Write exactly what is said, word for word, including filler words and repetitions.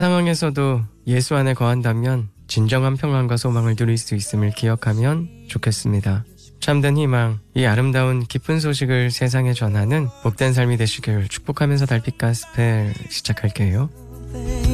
상황에서도 예수 안에 거한다면 진정한 평안과 소망을 누릴 수 있음을 기억하면 좋겠습니다. 참된 희망, 이 아름다운 기쁜 소식을 세상에 전하는 복된 삶이 되시길 축복하면서 달빛 가스펠 시작할게요.